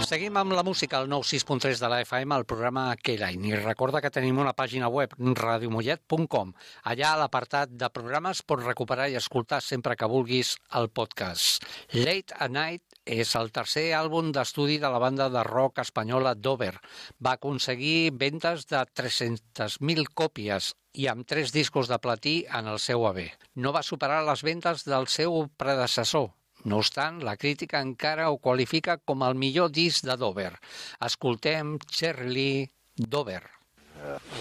Seguim amb la música al 96.3 de la FM, al programa K-Line. I recorda que tenim una pàgina web, radiomollet.com. Allà a l'apartat de programes pots recuperar i escoltar sempre que vulguis el podcast. Late at Night és el tercer àlbum d'estudi de la banda de rock espanyola Dover. Va aconseguir ventes de 300.000 còpies i amb 3 discos de platí en el seu haver. No va superar les ventes del seu predecessor. No obstant, la crítica encara ho qualifica com el millor disc de Dover. Escoltem Cherry Lee Dover.